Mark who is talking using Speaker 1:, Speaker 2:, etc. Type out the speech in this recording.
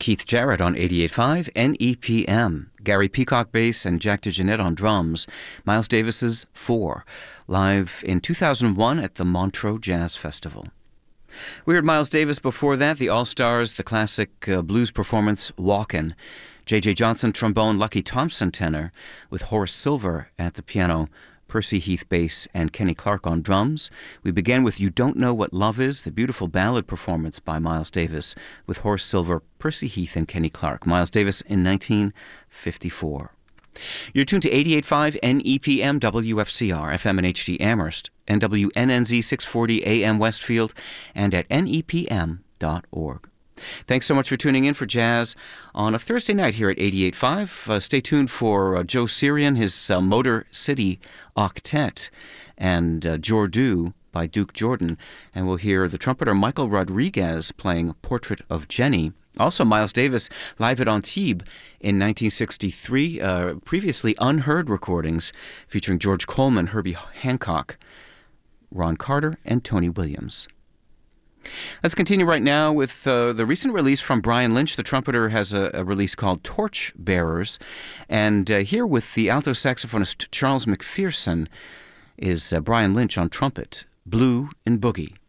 Speaker 1: Keith Jarrett on 88.5 NEPM, Gary Peacock bass and Jack DeJohnette on drums, Miles Davis's 4, live in 2001 at the Montreux Jazz Festival. We heard Miles Davis before that, the All-Stars, the classic blues performance Walkin', J.J. Johnson trombone, Lucky Thompson tenor, with Horace Silver at the piano, Percy Heath bass, and Kenny Clark on drums. We began with You Don't Know What Love Is, the beautiful ballad performance by Miles Davis with Horace Silver, Percy Heath, and Kenny Clark. Miles Davis in 1954. You're tuned to 88.5 NEPM WFCR, FM and HD Amherst, and WNNZ 640 AM Westfield, and at nepm.org. Thanks so much for tuning in for Jazz on a Thursday night here at 88.5. Stay tuned for Joe Syrian, his Motor City Octet, and Jordu by Duke Jordan. And we'll hear the trumpeter Michael Rodriguez playing Portrait of Jenny. Also, Miles Davis live at Antibes in 1963, previously unheard recordings featuring George Coleman, Herbie Hancock, Ron Carter, and Tony Williams. Let's continue right now with the recent release from Brian Lynch. The trumpeter has a release called Torch Bearers. And here with the alto saxophonist Charles McPherson is Brian Lynch on trumpet, Blue and Boogie.